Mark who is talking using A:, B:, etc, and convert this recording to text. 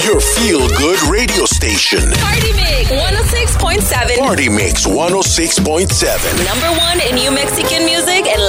A: your feel-good radio station.
B: Party Mix 106.7.
A: Party Mix 106.7.
B: Number one in New Mexican music and